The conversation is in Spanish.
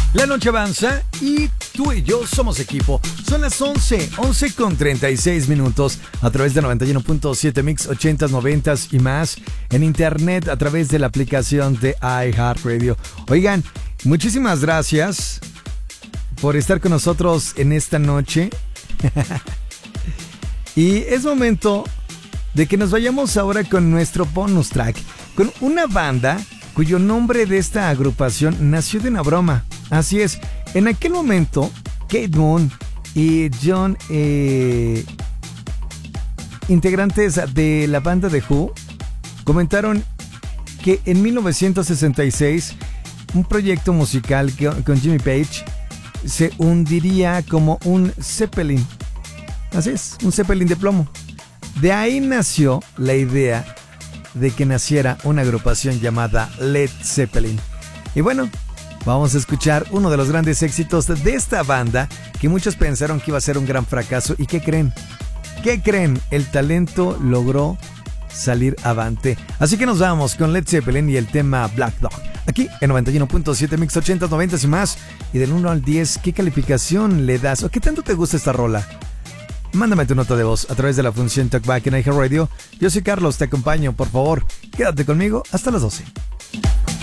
La noche avanza y tú y yo somos equipo. Son las 11 con 36 minutos a través de 91.7 Mix 80s, 90s y más en internet a través de la aplicación de iHeartRadio. Oigan, muchísimas gracias por estar con nosotros en esta noche. Y es momento de que nos vayamos ahora con nuestro bonus track, con una banda cuyo nombre de esta agrupación nació de una broma. Así es, en aquel momento, Kate Moon y John, integrantes de la banda de Who, comentaron que en 1966 un proyecto musical con Jimmy Page se hundiría como un Zeppelin. Así es, un Zeppelin de plomo. De ahí nació la idea de que naciera una agrupación llamada Led Zeppelin. Y bueno, vamos a escuchar uno de los grandes éxitos de esta banda que muchos pensaron que iba a ser un gran fracaso. ¿Y qué creen? ¿Qué creen? El talento logró salir avante. Así que nos vamos con Led Zeppelin y el tema Black Dog. Aquí en 91.7 Mix 80, 90 y más. Y del 1 al 10, ¿qué calificación le das? ¿O qué tanto te gusta esta rola? Mándame tu nota de voz a través de la función Talkback en iHeartRadio. Yo soy Carlos, te acompaño. Por favor, quédate conmigo hasta las 12.